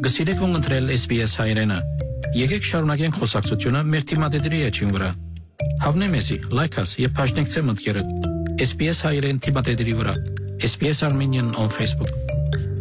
Գսիրեք ունգընտրել SBS հայրենը։ Եկեք շարունակենք խոսակցությունը մեր թիմադեդրի էջին վրա։ Հավնե մեզի, լայքաս եւ բաժնեկցե մտքերդ։ SBS հայրեն թիմադեդրի վրա։ SBS Armenian on Facebook